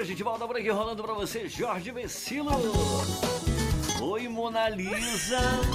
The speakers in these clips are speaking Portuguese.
a gente volta por aqui rolando pra você, Jorge Vecilo. Oi, Mona Lisa.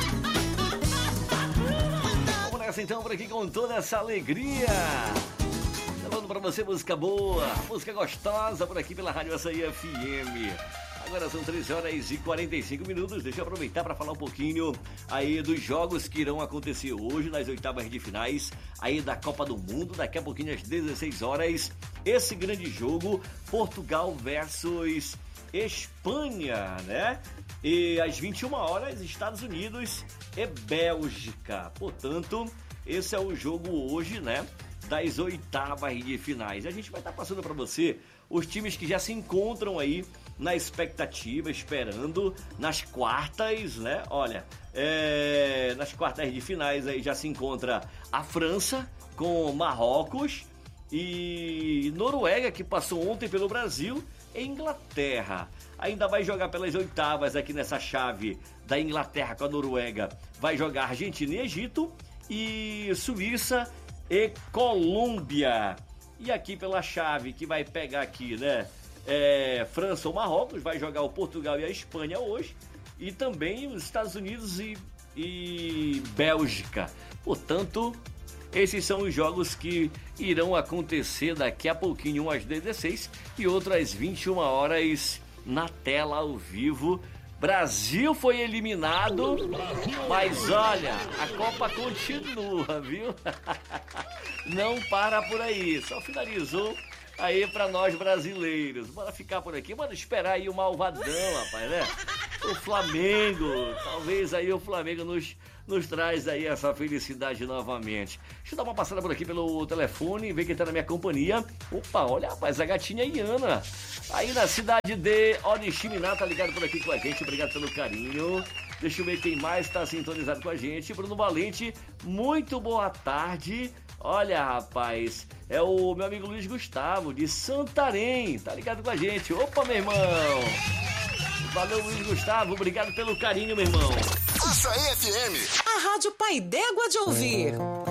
Vamos nessa então por aqui com toda essa alegria. Levando pra você música boa, música gostosa por aqui pela Rádio Açaí FM. Agora são 13h45. Deixa eu aproveitar para falar um pouquinho aí dos jogos que irão acontecer hoje nas oitavas de finais aí da Copa do Mundo. Daqui a pouquinho às 16 horas, esse grande jogo, Portugal versus Espanha, né? E às 21 horas, Estados Unidos e Bélgica. Portanto, esse é o jogo hoje, né? Das oitavas de finais. A gente vai estar passando para você os times que já se encontram aí na expectativa, esperando nas quartas, né? Olha, nas quartas de finais aí já se encontra a França com Marrocos e Noruega, que passou ontem pelo Brasil, e Inglaterra. Ainda vai jogar pelas oitavas aqui nessa chave da Inglaterra com a Noruega. Vai jogar Argentina e Egito e Suíça e Colômbia. E aqui pela chave que vai pegar aqui, né? França ou Marrocos, vai jogar o Portugal e a Espanha hoje. E também os Estados Unidos e Bélgica. Portanto, esses são os jogos que irão acontecer daqui a pouquinho, um às 16 e outro às 21 horas na tela ao vivo. Brasil foi eliminado, mas olha, a Copa continua, viu? Não para por aí, só finalizou aí pra nós brasileiros. Bora ficar por aqui, bora esperar aí o malvadão, rapaz, né? O Flamengo, talvez aí o Flamengo nos traz aí essa felicidade novamente. Deixa eu dar uma passada por aqui pelo telefone, ver quem tá na minha companhia. Opa, olha, rapaz, a gatinha Iana, aí na cidade de Oriximiná, tá ligado por aqui com a gente, obrigado pelo carinho. Deixa eu ver quem mais tá sintonizado com a gente. Bruno Valente, muito boa tarde. Olha, rapaz, é o meu amigo Luiz Gustavo, de Santarém, tá ligado com a gente. Opa, meu irmão. Valeu, Luiz Gustavo, obrigado pelo carinho, meu irmão. Açaí FM, a Rádio Pai d'Égua de ouvir.